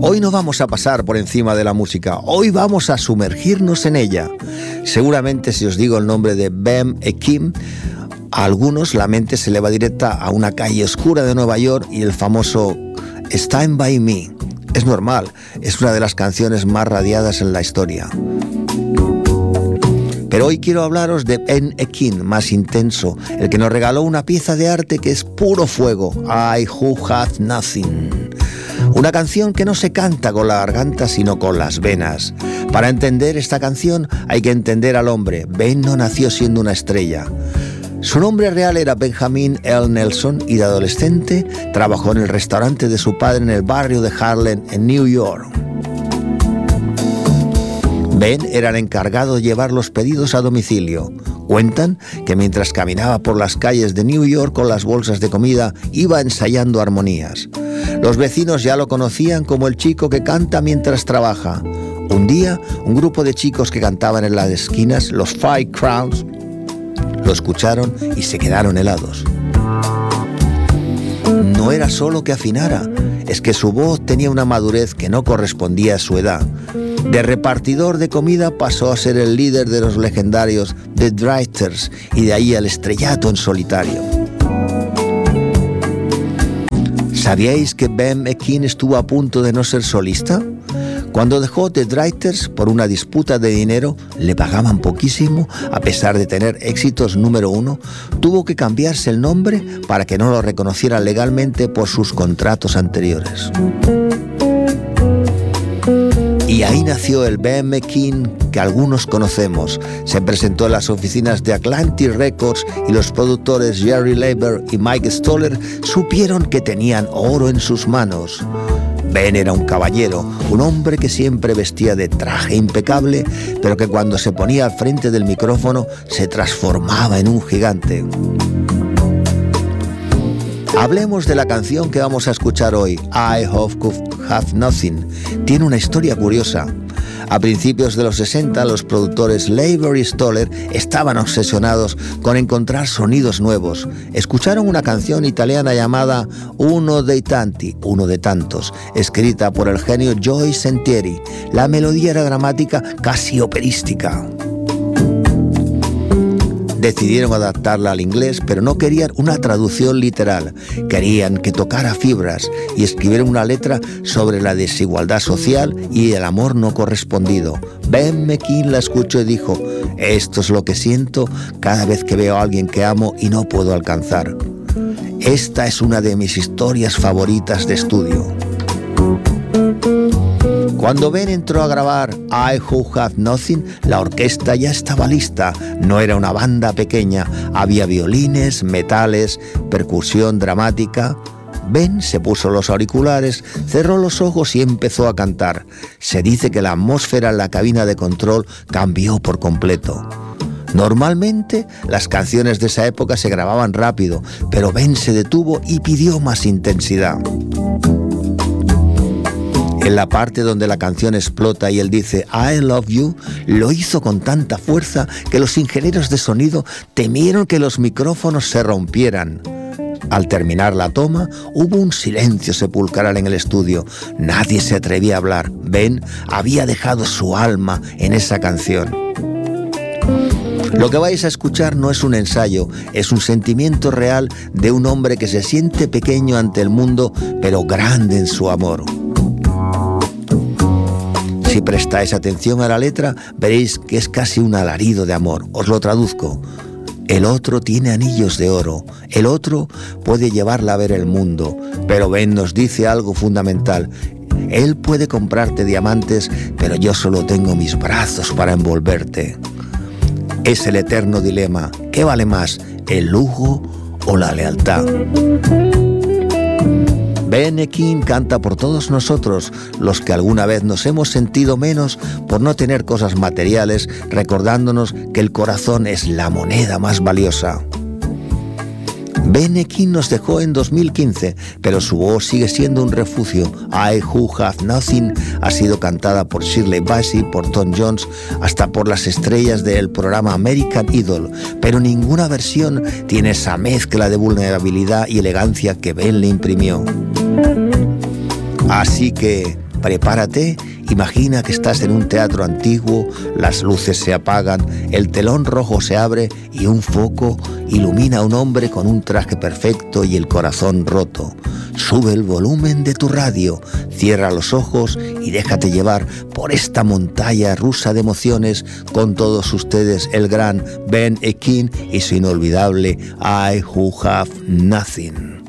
Hoy no vamos a pasar por encima de la música, hoy vamos a sumergirnos en ella. Seguramente si os digo el nombre de Ben Ekim, a algunos la mente se le va directa a una calle oscura de Nueva York y el famoso Stand By Me. Es normal, es una de las canciones más radiadas en la historia. Pero hoy quiero hablaros de Ben Ekim, más intenso, el que nos regaló una pieza de arte que es puro fuego, I Who Have Nothing. Una canción que no se canta con la garganta, sino con las venas. Para entender esta canción hay que entender al hombre. Ben no nació siendo una estrella. Su nombre real era Benjamin L. Nelson y de adolescente trabajó en el restaurante de su padre en el barrio de Harlem, en New York. Ben era el encargado de llevar los pedidos a domicilio. Cuentan que mientras caminaba por las calles de New York con las bolsas de comida, iba ensayando armonías. Los vecinos ya lo conocían como el chico que canta mientras trabaja. Un día, un grupo de chicos que cantaban en las esquinas, los Five Crowns, lo escucharon y se quedaron helados. No era solo que afinara, es que su voz tenía una madurez que no correspondía a su edad. De repartidor de comida pasó a ser el líder de los legendarios The Drifters y de ahí al estrellato en solitario. ¿Sabíais que Ben Ekim estuvo a punto de no ser solista? Cuando dejó The Drifters por una disputa de dinero, le pagaban poquísimo, a pesar de tener éxitos número 1, tuvo que cambiarse el nombre para que no lo reconocieran legalmente por sus contratos anteriores. Y ahí nació el Ben Ekim que algunos conocemos. Se presentó en las oficinas de Atlantic Records y los productores Jerry Leiber y Mike Stoller supieron que tenían oro en sus manos. Ben era un caballero, un hombre que siempre vestía de traje impecable, pero que cuando se ponía al frente del micrófono se transformaba en un gigante. Hablemos de la canción que vamos a escuchar hoy, I Have Nothing. Tiene una historia curiosa. A principios de los 60, los productores Leiber y Stoller estaban obsesionados con encontrar sonidos nuevos. Escucharon una canción italiana llamada Uno dei tanti, uno de tantos, escrita por el genio Joey Sentieri. La melodía era dramática, casi operística. Decidieron adaptarla al inglés, pero no querían una traducción literal. Querían que tocara fibras y escribieron una letra sobre la desigualdad social y el amor no correspondido. Ben Ekim la escuchó y dijo: esto es lo que siento cada vez que veo a alguien que amo y no puedo alcanzar. Esta es una de mis historias favoritas de estudio. Cuando Ben entró a grabar I Who Have Nothing, la orquesta ya estaba lista. No era una banda pequeña, había violines, metales, percusión dramática. Ben se puso los auriculares, cerró los ojos y empezó a cantar. Se dice que la atmósfera en la cabina de control cambió por completo. Normalmente las canciones de esa época se grababan rápido, pero Ben se detuvo y pidió más intensidad. En la parte donde la canción explota y él dice I love you, lo hizo con tanta fuerza que los ingenieros de sonido temieron que los micrófonos se rompieran. Al terminar la toma, hubo un silencio sepulcral en el estudio. Nadie se atrevía a hablar. Ben había dejado su alma en esa canción. Lo que vais a escuchar no es un ensayo, es un sentimiento real de un hombre que se siente pequeño ante el mundo, pero grande en su amor. Si prestáis atención a la letra, veréis que es casi un alarido de amor. Os lo traduzco. El otro tiene anillos de oro, el otro puede llevarla a ver el mundo, pero Ben nos dice algo fundamental. Él puede comprarte diamantes, pero yo solo tengo mis brazos para envolverte. Es el eterno dilema. ¿Qué vale más, el lujo o la lealtad? Ben Ekim canta por todos nosotros, los que alguna vez nos hemos sentido menos por no tener cosas materiales, recordándonos que el corazón es la moneda más valiosa. Ben Ekim nos dejó en 2015, pero su voz sigue siendo un refugio. I Who Have Nothing ha sido cantada por Shirley Bassey, por Tom Jones, hasta por las estrellas del programa American Idol, pero ninguna versión tiene esa mezcla de vulnerabilidad y elegancia que Ben le imprimió. Así que Prepárate, imagina que estás en un teatro antiguo, las luces se apagan, el telón rojo se abre y un foco ilumina a un hombre con un traje perfecto y el corazón roto. Sube el volumen de tu radio, cierra los ojos y déjate llevar por esta montaña rusa de emociones. Con todos ustedes el gran Ben Ekin y su inolvidable I Who Have Nothing.